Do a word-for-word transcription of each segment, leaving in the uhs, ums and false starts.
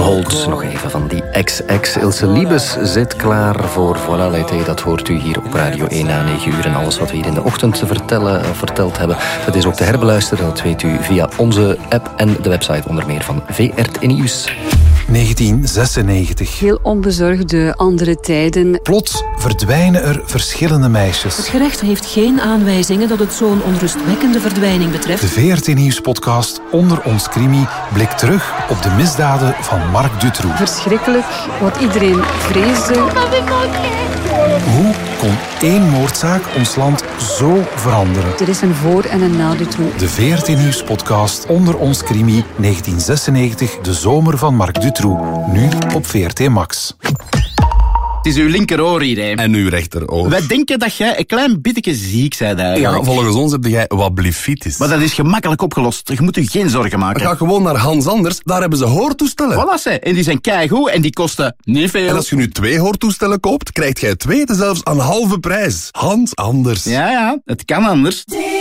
Hold. Nog even van die X X. Ilse Liebes zit klaar voor Voilà l'été. Dat hoort u hier op Radio één na negen uur. En alles wat we hier in de ochtend te vertellen, verteld hebben, dat is ook te herbeluisteren. Dat weet u via onze app en de website onder meer van V R T Nieuws. negentien zesennegentig. Heel onbezorgde andere tijden. Plots verdwijnen er verschillende meisjes. Het gerecht heeft geen aanwijzingen dat het zo'n onrustwekkende verdwijning betreft. De V R T Nieuws-podcast Onder ons Crimi blikt terug op de misdaden van Marc Dutroux. Verschrikkelijk, wat iedereen vreesde. Hoe kon één moordzaak ons land zo veranderen? Er is een voor- en een na Dutroux. De V R T Nieuws-podcast Onder ons Crimi negentien zesennegentig, de zomer van Marc Dutroux. Nu op V R T Max. Het is uw linkeroor hier, hè. En uw rechteroor. Wij denken dat jij een klein beetje ziek bent eigenlijk. Ja, volgens ons heb jij wat blefitis. Maar dat is gemakkelijk opgelost. Je moet u geen zorgen maken. Ga gewoon naar Hans Anders, daar hebben ze hoortoestellen. Voilà, ze. En die zijn keigoed en die kosten niet veel. En als je nu twee hoortoestellen koopt, krijgt jij twee zelfs aan halve prijs. Hans Anders. Ja, ja, het kan anders.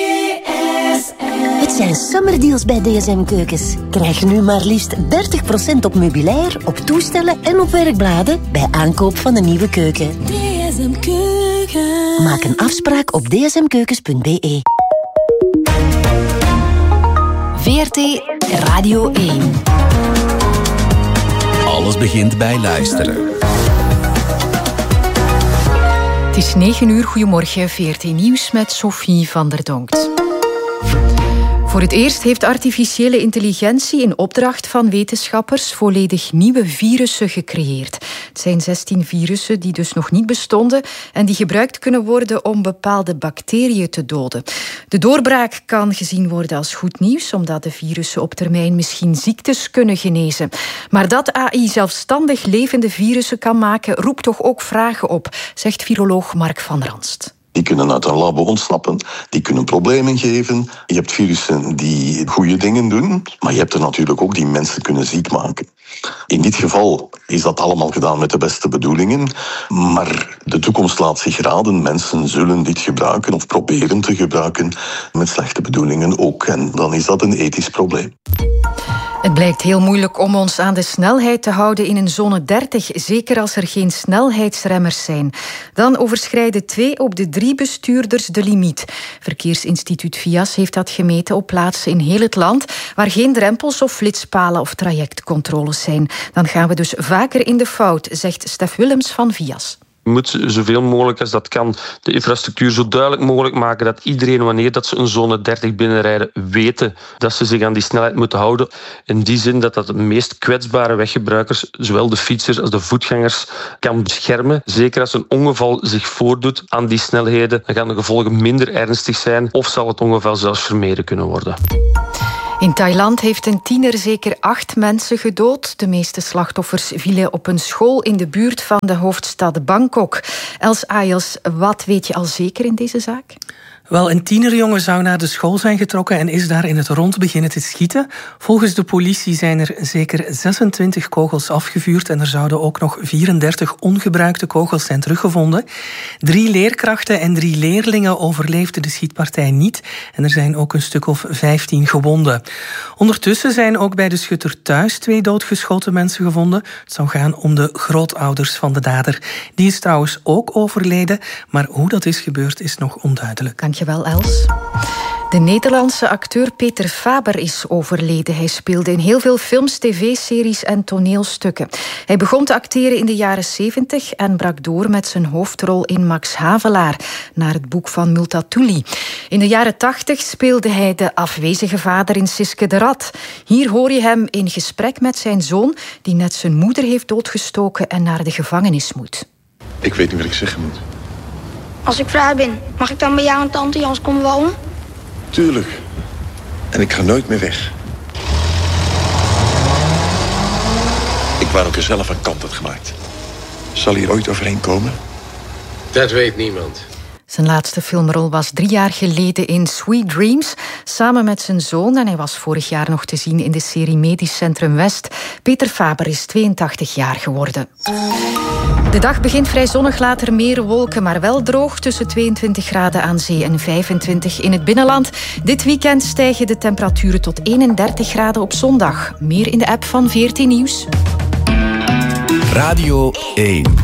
Het zijn summerdeals bij D S M Keukens. Krijg nu maar liefst dertig procent op meubilair, op toestellen en op werkbladen bij aankoop van een nieuwe keuken. D S M Keuken. Maak een afspraak op d s m keukens punt b e. V R T Radio één. Alles begint bij luisteren. Het is negen uur, goedemorgen, V R T Nieuws met Sophie van der Donkt. Voor het eerst heeft artificiële intelligentie in opdracht van wetenschappers volledig nieuwe virussen gecreëerd. Het zijn zestien virussen die dus nog niet bestonden en die gebruikt kunnen worden om bepaalde bacteriën te doden. De doorbraak kan gezien worden als goed nieuws, omdat de virussen op termijn misschien ziektes kunnen genezen. Maar dat A I zelfstandig levende virussen kan maken, roept toch ook vragen op, zegt viroloog Mark van Ranst. Die kunnen uit een labo ontsnappen, die kunnen problemen geven. Je hebt virussen die goede dingen doen, maar je hebt er natuurlijk ook die mensen kunnen ziek maken. In dit geval is dat allemaal gedaan met de beste bedoelingen, maar de toekomst laat zich raden. Mensen zullen dit gebruiken of proberen te gebruiken met slechte bedoelingen ook. En dan is dat een ethisch probleem. Het blijkt heel moeilijk om ons aan de snelheid te houden in een zone dertig, zeker als er geen snelheidsremmers zijn. Dan overschrijden twee op de drie bestuurders de limiet. Verkeersinstituut Vias heeft dat gemeten op plaatsen in heel het land waar geen drempels of flitspalen of trajectcontroles zijn. Dan gaan we dus vaker in de fout, zegt Stef Willems van Vias. Je moet zoveel mogelijk als dat kan de infrastructuur zo duidelijk mogelijk maken dat iedereen, wanneer dat ze een zone dertig binnenrijden, weten dat ze zich aan die snelheid moeten houden. In die zin dat dat de meest kwetsbare weggebruikers, zowel de fietsers als de voetgangers, kan beschermen. Zeker als een ongeval zich voordoet aan die snelheden, dan gaan de gevolgen minder ernstig zijn of zal het ongeval zelfs vermeden kunnen worden. In Thailand heeft een tiener zeker acht mensen gedood. De meeste slachtoffers vielen op een school in de buurt van de hoofdstad Bangkok. Els Ayels, wat weet je al zeker in deze zaak? Wel, een tienerjongen zou naar de school zijn getrokken en is daar in het rond beginnen te schieten. Volgens de politie zijn er zeker zesentwintig kogels afgevuurd en er zouden ook nog vierendertig ongebruikte kogels zijn teruggevonden. Drie leerkrachten en drie leerlingen overleefden de schietpartij niet en er zijn ook een stuk of vijftien gewonden. Ondertussen zijn ook bij de schutter thuis twee doodgeschoten mensen gevonden. Het zou gaan om de grootouders van de dader. Die is trouwens ook overleden, maar hoe dat is gebeurd is nog onduidelijk. Dankjewel, Els. De Nederlandse acteur Peter Faber is overleden. Hij speelde in heel veel films, tv-series en toneelstukken. Hij begon te acteren in de jaren zeventig en brak door met zijn hoofdrol in Max Havelaar, naar het boek van Multatuli. In de jaren tachtig speelde hij de afwezige vader in Siske de Rat. Hier hoor je hem in gesprek met zijn zoon, die net zijn moeder heeft doodgestoken en naar de gevangenis moet. Ik weet niet wat ik zeggen moet. Als ik vrij ben, mag ik dan bij jou en tante Jans komen wonen? Tuurlijk. En ik ga nooit meer weg. Ik wou ook er zelf een kant had gemaakt. Zal hij er ooit overheen komen? Dat weet niemand. Zijn laatste filmrol was drie jaar geleden in Sweet Dreams, samen met zijn zoon. En hij was vorig jaar nog te zien in de serie Medisch Centrum West. Peter Faber is tweeëntachtig jaar geworden. De dag begint vrij zonnig, later meer wolken, maar wel droog. Tussen tweeëntwintig graden aan zee en vijfentwintig in het binnenland. Dit weekend stijgen de temperaturen tot eenendertig graden op zondag. Meer in de app van V R T Nieuws. Radio één.